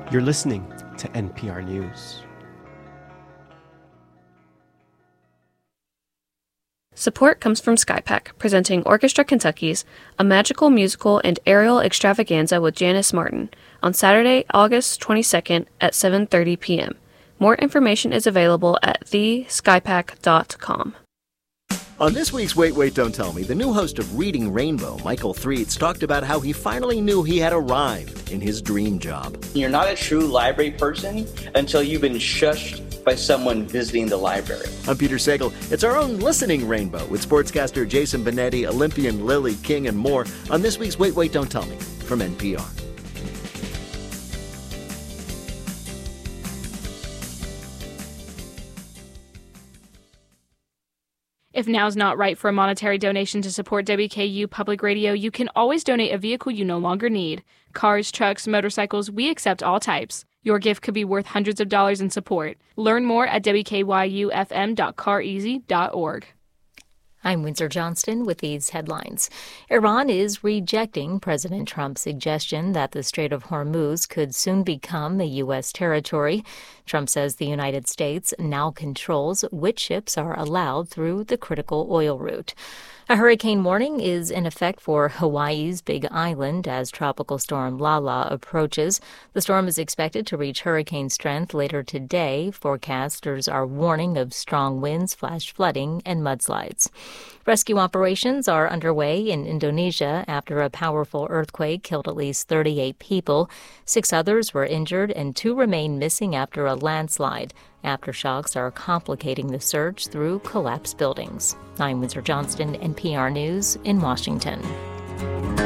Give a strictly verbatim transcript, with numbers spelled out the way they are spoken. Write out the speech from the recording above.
You're listening to N P R News. Support comes from Skypack, presenting Orchestra Kentucky's A Magical Musical and Aerial Extravaganza with Janice Martin on Saturday, August twenty-second at seven thirty p.m. More information is available at the skypack dot com. On this week's Wait, Wait, Don't Tell Me, the new host of Reading Rainbow, Michael Threets, talked about how he finally knew he had arrived in his dream job. You're not a true library person until you've been shushed by someone visiting the library. I'm Peter Sagal. It's our own listening rainbow with sportscaster Jason Benetti, Olympian Lily King, and more on this week's Wait, Wait, Don't Tell Me from N P R. If now's not right for a monetary donation to support W K U Public Radio, you can always donate a vehicle you no longer need. Cars, trucks, motorcycles, we accept all types. Your gift could be worth hundreds of dollars in support. Learn more at w k y u f m dot car easy dot org. I'm Windsor Johnston with these headlines. Iran is rejecting President Trump's suggestion that the Strait of Hormuz could soon become a U S territory. Trump says the United States now controls which ships are allowed through the critical oil route. A hurricane warning is in effect for Hawaii's Big Island as Tropical Storm Lala approaches. The storm is expected to reach hurricane strength later today. Forecasters are warning of strong winds, flash flooding, and mudslides. Rescue operations are underway in Indonesia after a powerful earthquake killed at least thirty-eight people. Six others were injured and two remain missing after a landslide. Aftershocks are complicating the search through collapsed buildings. I'm Windsor Johnston, N P R News in Washington.